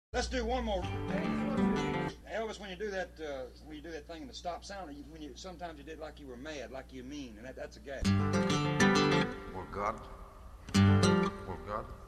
Let's do one more. Elvis, when you do that thing in the stop sound, sometimes you did like you were mad, like you mean, and that's a gag. Well, God.